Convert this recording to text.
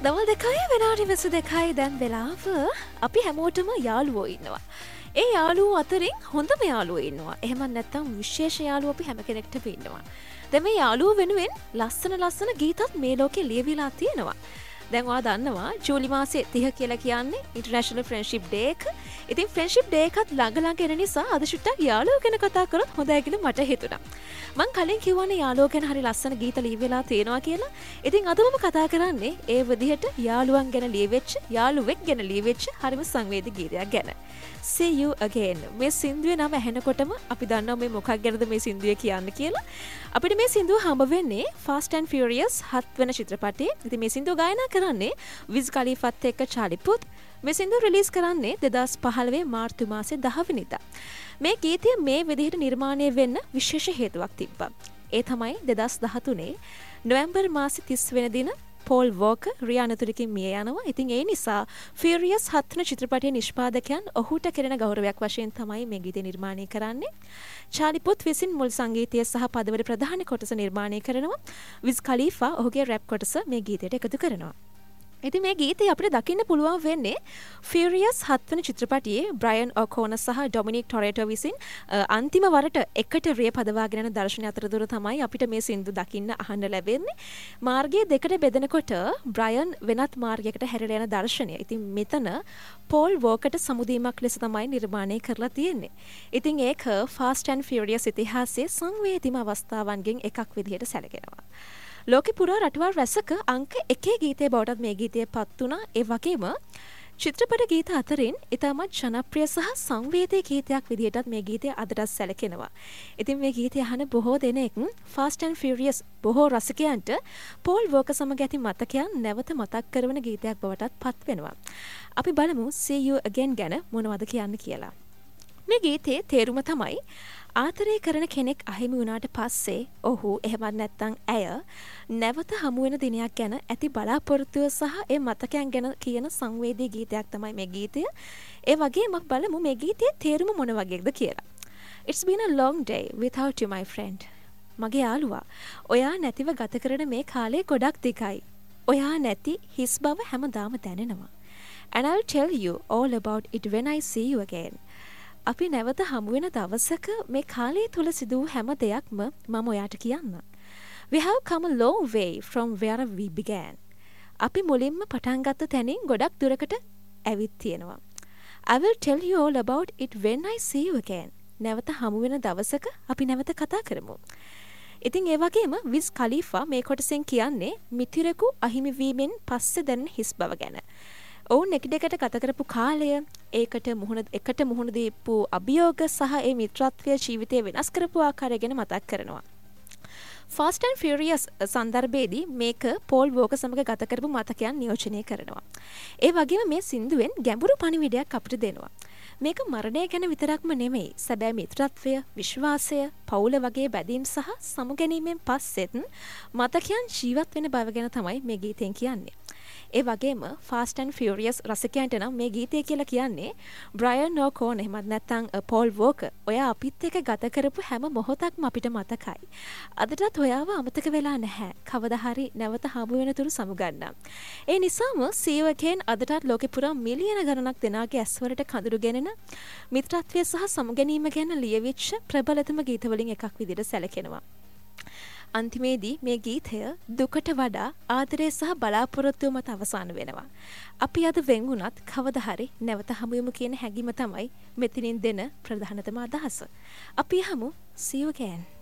දවල් 2 විනාඩි 22යි දැන් වෙලාව. අපි හැමෝටම යාළුවෝ ඉන්නවා. ඒ යාළුවෝ අතරින් හොඳම යාළුවෝ ඉන්නවා. එහෙම නැත්නම් විශේෂ යාළුවෝ අපි හැම කෙනෙක්ටම ඉන්නවා. දැන් මේ යාළුවෝ වෙනුවෙන් ලස්සන ගීතත් මේ ලෝකේ ලියවිලා තියෙනවා. දැන් ඔයා දන්නවා ජූලි මාසේ 30 කියලා කියන්නේ ඉන්ටර්නැෂනල් ෆ්‍රෙන්ඩ්ෂිප් ඩේ එක. ඉතින් ෆ්‍රෙන්ඩ්ෂිප් ඩේ එකත් ළඟ එන නිසා අද ෂුට්ටක් යාළුවෝ ගැන කතා කරොත් හොඳයි කියලා මට හිතුණා. මං කලින් කිව්වනේ යාළුවෝ ගැන හරි ලස්සන ගීත ලියවිලා තියෙනවා කියලා. ඉතින් අද මම කතා කරන්නේ ඒ විදිහට යාළුවන් ගැන ලියවෙච්ච යාළුවෙක් ගැන ලියවෙච්ච හරිම සංවේදී ගීතයක් ගැන. See you again. මේ සින්දුවේ නම ඇහෙනකොටම අපි දන්නවා මේ මොකක් ගැනද මේ සින්දුවේ කියන්නේ කියලා. අපිට මේ සින්දුව හම්බ වෙන්නේ Fast and Furious 7 වෙනි චිත්‍රපටයේ. ඉතින් මේ සින්දුව ගායනා කරන්නේ විස් ඛලීෆාත් එක්ක චාලි පුත්. මේ සින්දුව රිලීස් කරන්නේ 2015 මාර්තු මාසේ 10 වෙනිදා. මේ ගීතය මේ විදිහට නිර්මාණය වෙන්න විශේෂ හේතුවක් තිබ්බා. ඒ තමයි 2013 නොවැම්බර් මාසේ 30 වෙනි දින පෝල් වෝකර් රියානතුරකින් මිය යනවා. ඉතින් ඒ නිසා ෆියරියස් 7 වෙනි චිත්‍රපටයේ නිෂ්පාදකයන් ඔහුට කෙරෙන ගෞරවයක් වශයෙන් තමයි මේ ගීතය නිර්මාණය කරන්නේ. චාලි පුත් විසින් මුල් සංගීතය සහ පදවල ප්‍රධාන කොටස නිර්මාණය කරනවා. විස් ඛලීෆා ඔහුගේ රැප් කොටස මේ ගීතයට එකතු කරනවා. ඉතින් මේ ගීතය අපිට දකින්න පුළුවන් වෙන්නේ ෆියරියස් 7 වෙනි චිත්‍රපටයේ බ්‍රයන් ඔකෝන සහ ඩොමිනික් ටොරේටෝ විසින් අන්තිම වරට එකට රිය පදවාගෙන යන දර්ශන අතරතුර තමයි අපිට මේ සින්දු දකින්න අහන්න ලැබෙන්නේ. මාර්ගය දෙකට බෙදෙනකොට බ්‍රයන් වෙනත් මාර්ගයකට හැරිලා යන දර්ශනය. ඉතින් මෙතන පෝල් වෝකර්ට සමුදීමක් ලෙස තමයි නිර්මාණය කරලා තියෙන්නේ. ඉතින් ඒක ෆාස්ට් ඇන්ඩ් ෆියරියස් ඉතිහාසයේ සංවේදීම අවස්ථාවන්ගෙන් එකක් විදිහට සැලකෙනවා. ලෝකෙ පුරා රටවල් රැසක අංක 1 ගීතය බවටත් මේ ගීතය පත් වුණා. ඒ වගේම චිත්‍රපට ගීත අතරින් ඉතාමත් ජනප්‍රිය සහ සංවේදී ගීතයක් විදිහටත් මේ ගීතය අදටත් සැලකෙනවා. ඉතින් මේ ගීතය අහන බොහෝ දෙනෙක් Fast and Furious බොහෝ රසිකයන්ට පෝල් වෝකර් සමග ඇති මතකයන් නැවත මතක් කරන ගීතයක් බවටත් පත් වෙනවා. අපි බලමු See You Again ගැන මොනවද කියන්න කියලා. මේ ගීතයේ තේරුම තමයි ආදරය කරන කෙනෙක් අහිමි වුණාට පස්සේ ඔහු එහෙමත් නැත්නම් ඇය නැවත හමු වෙන දිනයක් ගැන ඇති බලාපොරොත්තුව සහ ඒ මතකයන් ගැන කියන සංවේදී ගීතයක් තමයි මේ ගීතය. ඒ වගේම බලමු මේ ගීතයේ තේරුම මොන වගේද කියලා. It's been a long day without you my friend. මගේ යාළුවා, ඔයා නැතිව ගත කරන මේ කාලේ ගොඩක් දිගයි. ඔයා නැති හිස් බව හැමදාම දැනෙනවා. And I'll tell you all about it when I see you again. අපි නැවත හමු වෙන දවසක මේ කාලය තුල සිදු වූ හැම දෙයක්ම මම ඔයාට කියන්න. We have come a long way from where we began. අපි මුලින්ම පටන් ගත්ත තැනින් ගොඩක් දුරකට ඇවිත් තියෙනවා. I will tell you all about it when I see you again. නැවත හමු වෙන දවසක අපි නැවත කතා කරමු. ඉතින් ඒ වගේම විස් ඛලීෆා මේ කොටසෙන් කියන්නේ මිතිරෙකු අහිමි වීමෙන් පස්සේ දැනෙන හිස් බව ගැන. ඔවුන් එකිනෙකට ගත කරපු කාලය, එකට මුහුණ දීපු අභියෝග සහ ඒ මිත්‍රත්වය ජීවිතය වෙනස් කරපු ආකාරය ගැන මතක් කරනවා. Fast and Furious සන්දර්භයේදී මේක පෝල් වෝකර් සමග ගත කරපු මතකයන් නියෝජනය කරනවා. ඒ වගේම මේ සින්දුවෙන් ගැඹුරු පණිවිඩයක් අපිට දෙනවා. මේක මරණය ගැන විතරක්ම නෙමෙයි. සැබෑ මිත්‍රත්වය, විශ්වාසය, පවුල වගේ බැඳීම් සහ සමුගැනීමෙන් පස්සෙත් මතකයන් ජීවත් වෙන බව ගැන තමයි මේ ගීතෙන් කියන්නේ. ඒ වගේම Fast and Furious රසිකයන්ට නම් මේ ගීතය කියලා කියන්නේ බ්‍රයන් ඔකෝන් එහෙමත් නැත්නම් පෝල් වෝකර්. ඔයා අපිත් එක්ක ගත කරපු හැම මොහොතක්ම අපිට මතකයි. අදටත් ඔයාව අමතක වෙලා නැහැ. කවදා හරි නැවත හමු වෙන තුරු සමුගන්නම්. ඒ නිසාම See You Again අදටත් ලෝකෙ පුරා මිලියන ගණනක් දෙනාගේ ඇස්වලට කඳුළු ගෙනෙන මිත්‍රත්වය සහ සමුගැනීම ගැන ලියවිච්ච ප්‍රබලතම ගීත වලින් එකක් විදිහට සැලකෙනවා. අන්තිමේදී මේ ගීතය දුකට වඩා ආදරය සහ බලාපොරොත්තුව මත අවසන් වෙනවා. අපි අද වෙන් වුණත් කවදා හරි නැවත හමු වෙමු කියන හැඟීම තමයි මෙතනින් දෙන ප්‍රධානතම අදහස. අපි යමු See You Again.